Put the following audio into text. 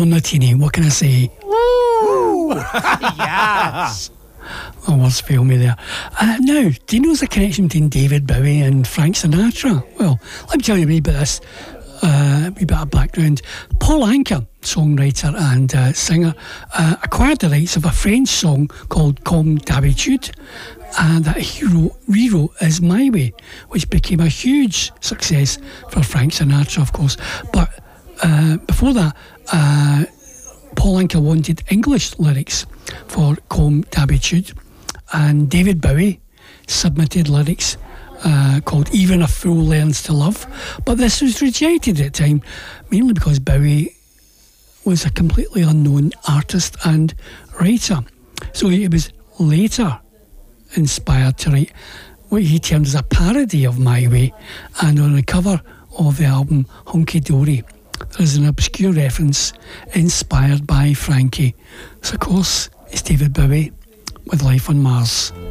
Nutini, what can I say? Woo! Yes! The words fail me there. Now, do you know there's a connection between David Bowie and Frank Sinatra? Well, let me tell you a wee bit of this, a wee bit of background. Paul Anka, songwriter and singer, acquired the rights of a French song called Comme d'habitude, that he rewrote as My Way, which became a huge success for Frank Sinatra, of course. But before that, Paul Anka wanted English lyrics for Comme d'habitude, and David Bowie submitted lyrics called Even a Fool Learns to Love, but this was rejected at the time, mainly because Bowie was a completely unknown artist and writer. So he was later inspired to write what he termed as a parody of My Way, and on the cover of the album Hunky Dory there is an obscure reference inspired by Frankie. So of course it's David Bowie with Life on Mars.